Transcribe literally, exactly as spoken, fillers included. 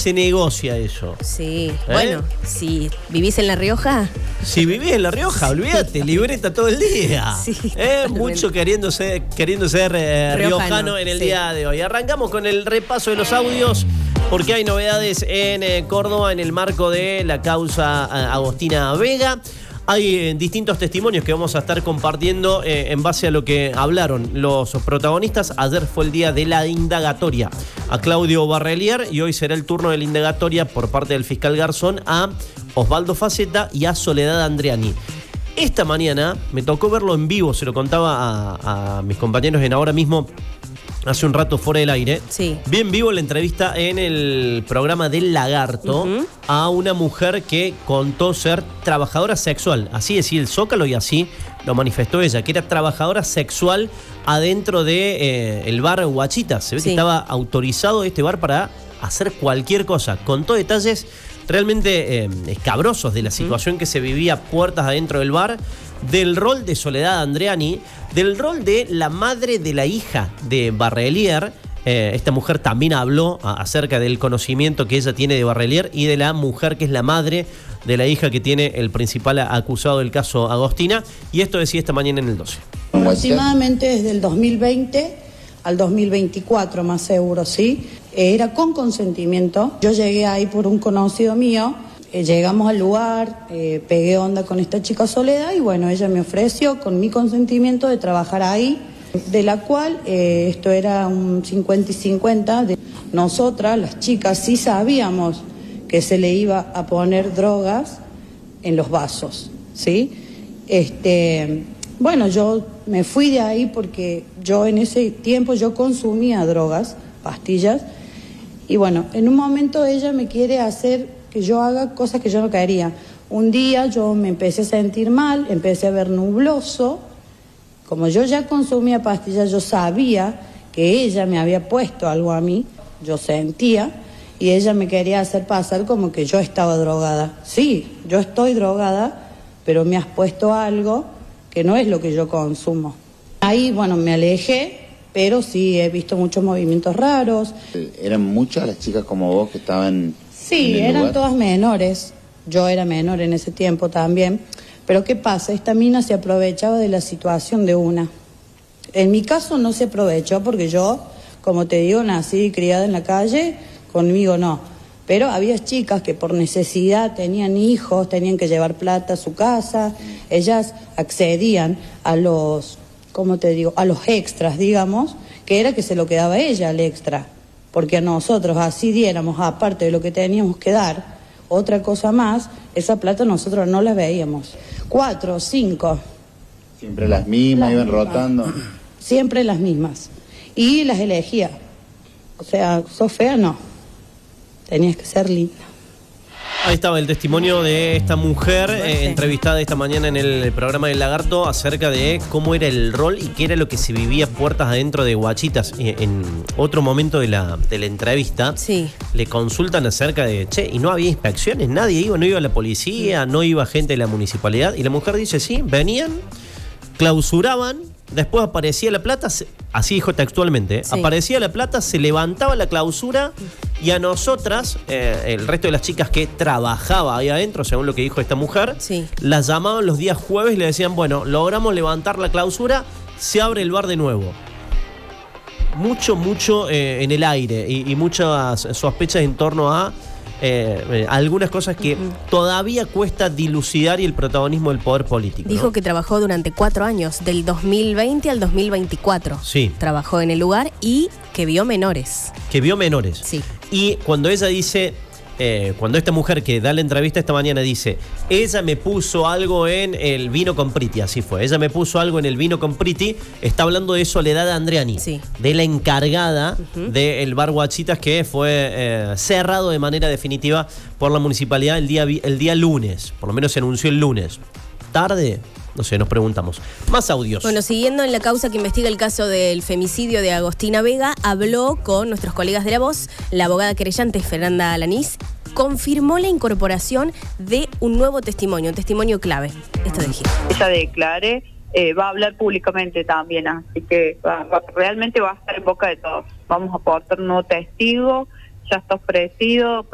se negocia eso? Sí, ¿Eh? bueno, si vivís en La Rioja. Si vivís en La Rioja, olvídate, libreta todo el día. Sí, ¿Eh? Mucho queriendo ser, queriendo ser eh, riojano, riojano en el sí. día de hoy. Arrancamos con el repaso de los audios, porque hay novedades en eh, Córdoba en el marco de la causa eh, Agostina Vega. Hay eh, distintos testimonios que vamos a estar compartiendo eh, en base a lo que hablaron los protagonistas. Ayer fue el día de la indagatoria a Claudio Barrelier y hoy será el turno de la indagatoria por parte del fiscal Garzón a Osvaldo Faceta y a Soledad Andreani. Esta mañana me tocó verlo en vivo, se lo contaba a, a mis compañeros en Ahora Mismo, hace un rato fuera del aire. Sí. Bien vivo la entrevista en el programa del Lagarto uh-huh. a una mujer que contó ser trabajadora sexual. Así decía el Zócalo y así lo manifestó ella, que era trabajadora sexual adentro de eh, el bar Guachitas. Se ve sí. que estaba autorizado este bar para hacer cualquier cosa. Contó detalles realmente eh, escabrosos de la situación uh-huh. que se vivía puertas adentro del bar, del rol de Soledad Andreani, del rol de la madre de la hija de Barrelier. Eh, esta mujer también habló a, acerca del conocimiento que ella tiene de Barrelier y de la mujer que es la madre de la hija que tiene el principal acusado del caso Agostina. Y esto decía esta mañana en el doce. Aproximadamente desde el dos mil veinte al dos mil veinticuatro, más seguro, ¿sí? Era con consentimiento. Yo llegué ahí por un conocido mío. Eh, llegamos al lugar, eh, pegué onda con esta chica Soledad y bueno, ella me ofreció con mi consentimiento de trabajar ahí, de la cual eh, esto era un cincuenta y cincuenta. De nosotras, las chicas, sí sabíamos que se le iba a poner drogas en los vasos, ¿sí? Este, bueno, yo me fui de ahí porque yo en ese tiempo yo consumía drogas, pastillas, y bueno, en un momento ella me quiere hacer que yo haga cosas que yo no quería. Un día yo me empecé a sentir mal, empecé a ver nubloso. Como yo ya consumía pastillas, yo sabía que ella me había puesto algo a mí, yo sentía, y ella me quería hacer pasar como que yo estaba drogada. Sí, yo estoy drogada, pero me has puesto algo que no es lo que yo consumo. Ahí, bueno, me alejé, pero sí he visto muchos movimientos raros. ¿Eran muchas las chicas como vos que estaban...? Sí, eran lugar? Todas menores. Yo era menor en ese tiempo también. Pero ¿qué pasa? Esta mina se aprovechaba de la situación de una. En mi caso no se aprovechó porque yo, como te digo, nací criada en la calle, conmigo no. Pero había chicas que por necesidad tenían hijos, tenían que llevar plata a su casa. Ellas accedían a los, ¿cómo te digo? A los extras, digamos, que era que se lo quedaba ella el extra. Porque a nosotros así diéramos, aparte de lo que teníamos que dar, otra cosa más, esa plata nosotros no la veíamos. Cuatro, cinco. Siempre las mismas, las iban mismas. Rotando. Siempre las mismas. Y las elegía. O sea, sos fea, no. Tenías que ser linda. Ahí estaba el testimonio de esta mujer eh, entrevistada esta mañana en el programa del Lagarto acerca de cómo era el rol y qué era lo que se vivía puertas adentro de Guachitas. Eh, en otro momento de la, de la entrevista sí. le consultan acerca de, che, y no había inspecciones, nadie iba, no iba la policía, no iba gente de la municipalidad. Y la mujer dice, sí, venían, clausuraban, después aparecía la plata, así dijo textualmente, sí. aparecía la plata, se levantaba la clausura y a nosotras, eh, el resto de las chicas que trabajaba ahí adentro, según lo que dijo esta mujer, sí. las llamaban los días jueves y le decían, bueno, logramos levantar la clausura, se abre el bar de nuevo. Mucho, mucho eh, en el aire y, y muchas sospechas en torno a Eh, eh, algunas cosas que uh-huh. todavía cuesta dilucidar y el protagonismo del poder político. Dijo ¿no? que trabajó durante cuatro años, del dos mil veinte al dos mil veinticuatro. Sí. Trabajó en el lugar y que vio menores. Que vio menores. Sí. Y cuando ella dice, eh, cuando esta mujer que da la entrevista esta mañana dice, ella me puso algo en el vino con Priti, así fue, ella me puso algo en el vino con Priti, está hablando de Soledad Andreani, sí. de la encargada uh-huh. del bar Guachitas que fue eh, cerrado de manera definitiva por la municipalidad el día, el día lunes, por lo menos se anunció el lunes. ¿Tarde? No sé, nos preguntamos. Más audios. Bueno, siguiendo en la causa que investiga el caso del femicidio de Agostina Vega, habló con nuestros colegas de La Voz, la abogada querellante Fernanda Alanís, confirmó la incorporación de un nuevo testimonio, un testimonio clave. Esto de Gil. Ella declare, eh, va a hablar públicamente también, así que va, va, realmente va a estar en boca de todos. Vamos a aportar un nuevo testigo, ya está ofrecido.